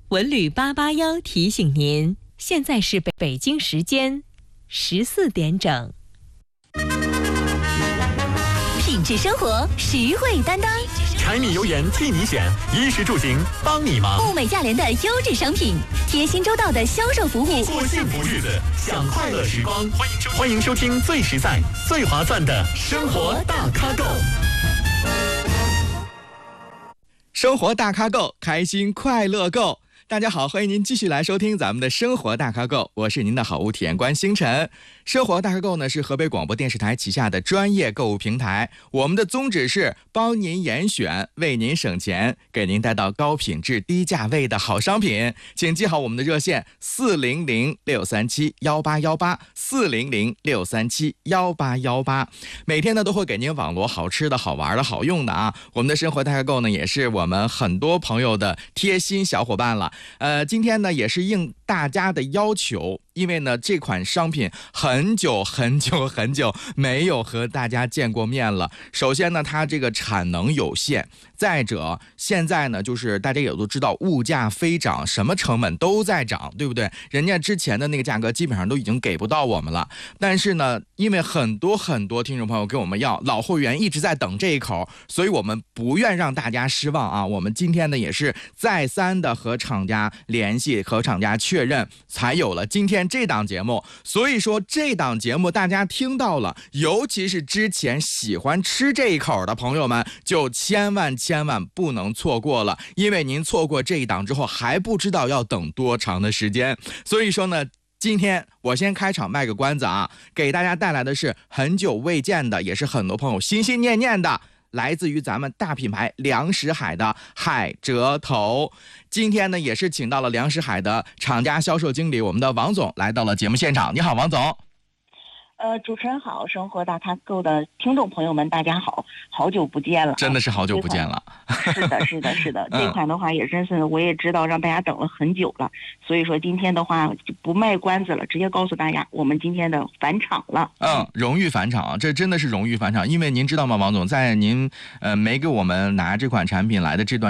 文旅881提醒您，现在是北京时间14点整。 品质生活，实惠担当， 柴米油盐替你选，衣食住行帮你忙。 物美价廉的优质商品，贴心周到的销售服务， 过幸福日子，享快乐时光。欢迎收听最实在、最划算的生活大咖购。 生活大咖购，开心快乐购。大家好，欢迎您继续来收听咱们的生活大咖购，我是您的好物体验官星辰。生活大咖购呢是河北广播电视台旗下的专业购物平台，我们的宗旨是帮您严选，为您省钱，给您带到高品质低价位的好商品。请记好我们的热线400-637-18818，400-637-18818。每天呢都会给您网罗好吃的好玩的好用的啊。我们的生活大咖购呢也是我们很多朋友的贴心小伙伴了。今天呢也是应大家的要求，因为呢这款商品很久没有和大家见过面了。首先呢它这个产能有限，再者现在呢就是大家也都知道物价飞涨，什么成本都在涨，对不对？人家之前的那个价格基本上都已经给不到我们了。但是呢因为很多听众朋友跟我们要，老会员一直在等这一口，所以我们不愿让大家失望啊。我们今天呢也是再三的和厂家联系，和厂家确认，才有了今天这档节目。所以说这档节目大家听到了，尤其是之前喜欢吃这一口的朋友们，就千万不能错过了，因为您错过这一档之后还不知道要等多长的时间。所以说呢今天我先开场卖个关子啊，给大家带来的是很久未见的，也是很多朋友心心念念的，来自于咱们大品牌粮食海的海蜇头。今天呢也是请到了粮食海的厂家销售经理，我们的王总来到了节目现场。你好，王总。 主持人好，生活大咖购的听众朋友们大家好，好久不见了， 真的是好久不见了。 是的这款的话也真是我也知道让大家等了很久了，所以说今天的话就不卖关子了，直接告诉大家我们今天的返场了。 荣誉返场，这真的是荣誉返场。因为您知道吗，王总，在您没给我们拿这款产品来的这段